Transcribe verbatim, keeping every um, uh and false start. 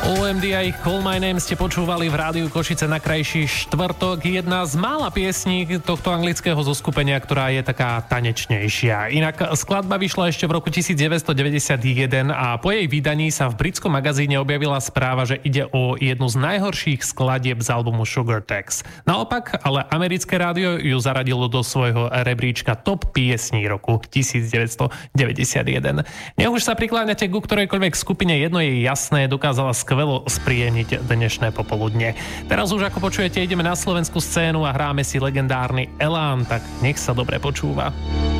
ó em dé a ich Call My Name ste počúvali v rádiu Košice na krajší štvrtok. Jedna z mála piesní tohto anglického zoskupenia, ktorá je taká tanečnejšia. Inak skladba vyšla ešte v roku devätnásťstodeväťdesiatjeden a po jej vydaní sa v britskom magazíne objavila správa, že ide o jednu z najhorších skladieb z albumu Sugar Tax. Naopak, ale americké rádio ju zaradilo do svojho rebríčka top piesní roku devätnásťstodeväťdesiatjeden. Nech už sa prikláňate ku ktorejkoľvek skupine, jedno je jasné, dokázala skvelo spríjemniť dnešné popoludne. Teraz už, ako počujete, ideme na slovenskú scénu a hráme si legendárny Elán, tak nech sa dobre počúva.